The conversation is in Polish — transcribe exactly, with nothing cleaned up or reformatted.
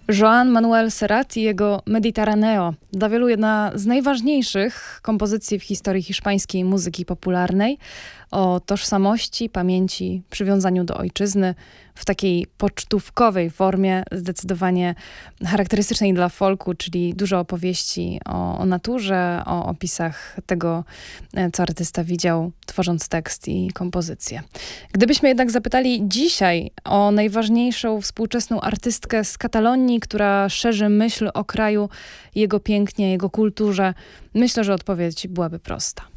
Joan Manuel Serrat i jego Mediterraneo. Dla wielu jedna z najważniejszych kompozycji w historii hiszpańskiej muzyki popularnej. O tożsamości, pamięci, przywiązaniu do ojczyzny w takiej pocztówkowej formie, zdecydowanie charakterystycznej dla folku, czyli dużo opowieści o, o naturze, o opisach tego, co artysta widział, tworząc tekst i kompozycję. Gdybyśmy jednak zapytali dzisiaj o najważniejszą współczesną artystkę z Katalonii, która szerzy myśl o kraju, jego pięknie, jego kulturze, myślę, że odpowiedź byłaby prosta.